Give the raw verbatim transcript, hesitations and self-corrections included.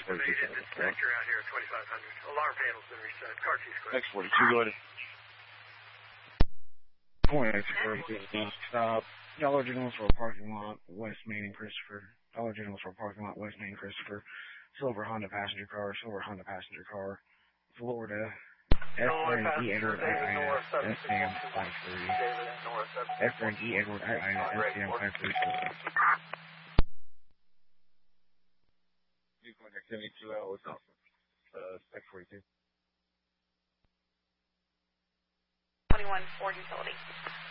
activated. Inspector out here at twenty-five hundred. Alarm panel's been reset. Car keys clear. X forty-two, go ahead. Point X forty-two, stop. Dollar General for parking lot, West Main and Christopher. Dollar General for parking lot, West Main and Christopher. Silver Honda passenger car, silver Honda passenger car. Florida. F R N E Edward I I N S S D M five thirty. F R N E Edward I I N S S D M five thirty. New contact seventy-two out, what's up? Uh, X forty-two. twenty-one Ford Utility.